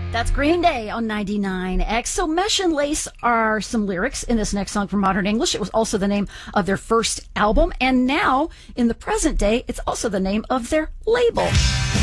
That's Green Day on 99X. So Mesh and Lace are some lyrics in this next song from Modern English. It was also the name of their first album. And now, in the present day, it's also the name of their label.